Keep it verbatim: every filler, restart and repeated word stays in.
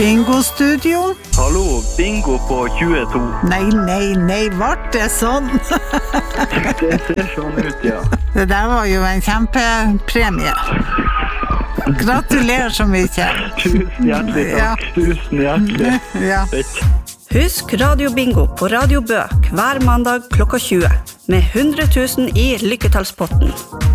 Bingo-studio? Hallo, bingo på tjueto. Nei, nei, nei, vart det sånn? Det ser sånn ut, ja. Det der var jo en kjempepremie. Gratulerer så mye. Tusen hjertelig takk. Ja. Tusen hjertelig. Ja. Husk Radio Bingo på Radio Bø hver mandag klokka tjue med hundre tusen i lykketallspotten.